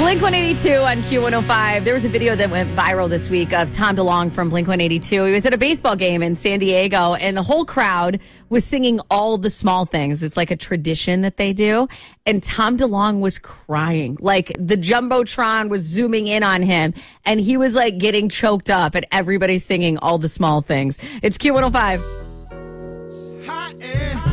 Blink-182 on Q105. There was a video that went viral this week of Tom DeLonge from Blink-182. He was at a baseball game in San Diego, and the whole crowd was singing All the Small Things. It's like a tradition that they do. And Tom DeLonge was crying. Like, the Jumbotron was zooming in on him, and he was, like, getting choked up, and everybody singing All the Small Things. It's Q105.